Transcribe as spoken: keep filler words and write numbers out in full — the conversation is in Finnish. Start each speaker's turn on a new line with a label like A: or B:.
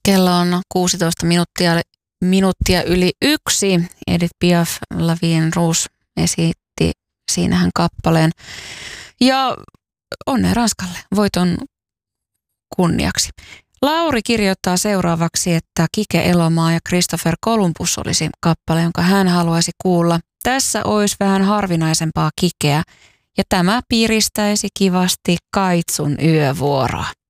A: Kello on kuusitoista minuuttia, minuuttia yli yksi. Edith Piaf, La Vie en Rose esitti siinähän kappaleen. Ja onnea Ranskalle voiton kunniaksi. Lauri kirjoittaa seuraavaksi, että Kike Elomaa ja Christopher Columbus olisi kappale, jonka hän haluaisi kuulla. Tässä olisi vähän harvinaisempaa Kikeä ja tämä piristäisi kivasti Kaitsun yövuoroa.